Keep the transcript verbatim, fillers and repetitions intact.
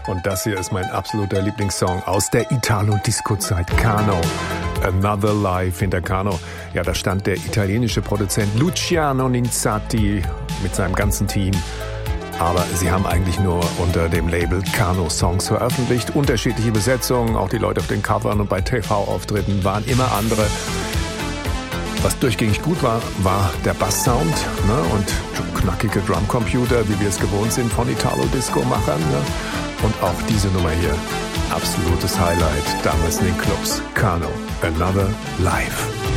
Und das hier ist mein absoluter Lieblingssong aus der Italo-Disco-Zeit, Kano. Another Life hinter Kano. Ja, da stand der italienische Produzent Luciano Ninzati mit seinem ganzen Team. Aber sie haben eigentlich nur unter dem Label Kano Songs veröffentlicht. Unterschiedliche Besetzungen, auch die Leute auf den Covern und bei T V-Auftritten waren immer andere. Was durchgängig gut war, war der Basssound, ne, und knackige Drumcomputer, wie wir es gewohnt sind von Italo-Disco-Machern. Ne? Und auch diese Nummer hier, absolutes Highlight damals in den Clubs. Kano, Another Life.